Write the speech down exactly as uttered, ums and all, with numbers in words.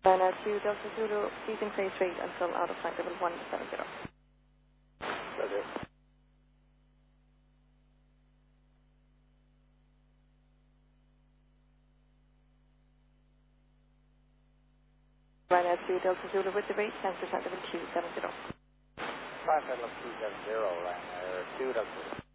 Ryanair two Delta Zulu, please increase rate until out of flight level one seven zero. Roger. Ryanair two Delta Zulu with the rate, ten percent level two seven zero. Five level two seven zero, Ryanair two Delta Zulu.